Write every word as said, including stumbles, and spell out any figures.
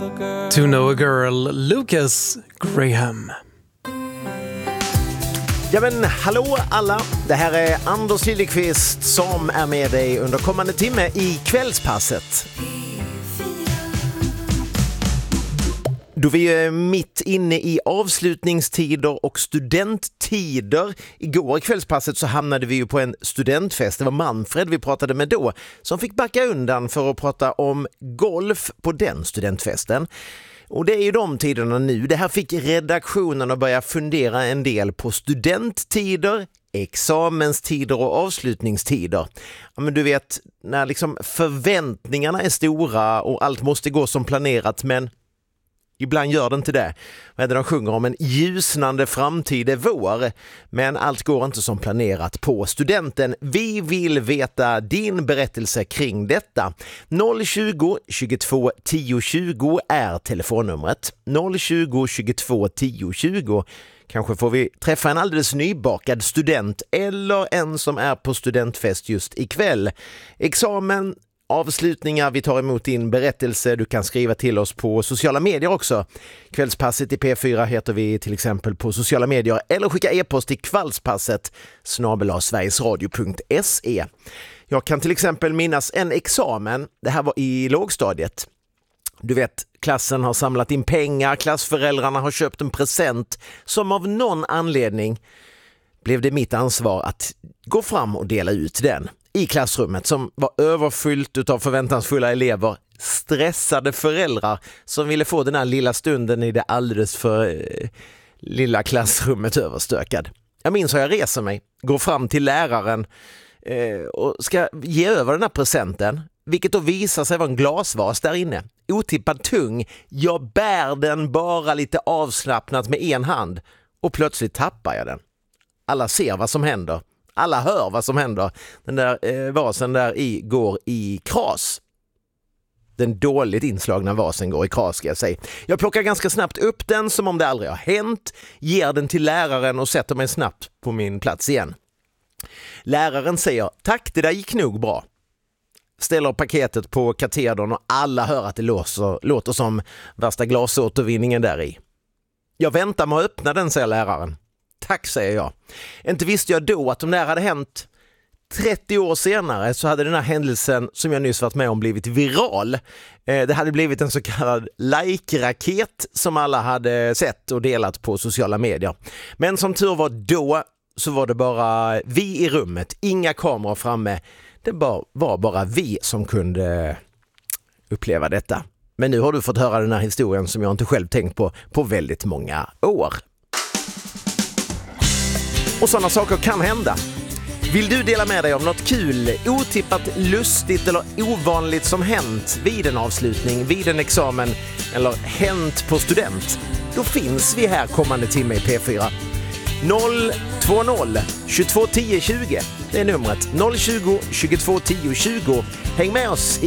To Know a Girl, Lucas Graham. Ja men hallå alla, det här är Anders Liljeqvist som är med dig under kommande timme i Kvällspasset. Då vi är mitt inne i avslutningstider och studenttider. Igår i Kvällspasset så hamnade vi ju på en studentfest. Det var Manfred vi pratade med då som fick backa undan för att prata om golf på den studentfesten. Och det är ju de tiderna nu. Det här fick redaktionen att börja fundera en del på studenttider, examenstider och avslutningstider. Ja, men du vet, när liksom förväntningarna är stora och allt måste gå som planerat, men ibland gör det inte det. Vad är det de sjunger om? En ljusnande framtid är vår, men allt går inte som planerat på studenten. Vi vill veta din berättelse kring detta. noll tjugo, tjugotvå, tio tjugo är telefonnumret. noll tjugo, tjugotvå, tio tjugo. Kanske får vi träffa en alldeles nybakad student eller en som är på studentfest just ikväll. Examen, avslutningar, vi tar emot din berättelse. Du kan skriva till oss på sociala medier också. Kvällspasset i P fyra heter vi till exempel på sociala medier eller skicka e-post till kvällspasset snabel-a sverigesradio punkt se. Jag kan till exempel minnas en examen. Det här var i lågstadiet. Du vet, klassen har samlat in pengar, klassföräldrarna har köpt en present som av någon anledning blev det mitt ansvar att gå fram och dela ut den. I klassrummet som var överfyllt av förväntansfulla elever, stressade föräldrar som ville få den här lilla stunden i det alldeles för eh, lilla klassrummet överstökad. Jag minns hur jag reser mig, går fram till läraren eh, och ska ge över den här presenten, vilket då visar sig vara en glasvas där inne. Otippad tung, jag bär den bara lite avslappnat med en hand och plötsligt tappar jag den. Alla ser vad som händer. Alla hör vad som händer. Den där eh, vasen där i går i kras. Den dåligt inslagna vasen går i kras, ska jag säga. Jag plockar ganska snabbt upp den som om det aldrig har hänt. Ger den till läraren och sätter mig snabbt på min plats igen. Läraren säger, tack, det där gick nog bra. Ställer paketet på katedern och alla hör att det låter, låter som värsta glasåtervinningen där i. Jag väntar med att öppna den, säger läraren. Tack, säger jag. Inte visste jag då att om det här hade hänt trettio år senare så hade den här händelsen som jag nyss varit med om blivit viral. Det hade blivit en så kallad like-raket som alla hade sett och delat på sociala medier. Men som tur var då så var det bara vi i rummet, inga kameror framme. Det var bara vi som kunde uppleva detta. Men nu har du fått höra den här historien som jag inte själv tänkt på på väldigt många år. Och sådana saker kan hända. Vill du dela med dig om något kul, otippat, lustigt eller ovanligt som hänt vid en avslutning, vid en examen eller hänt på student? Då finns vi här kommande timme i P fyra. noll två noll, tjugotvå, tio tjugo. Det är numret noll tjugo, tjugotvå, tio tjugo. Häng med oss i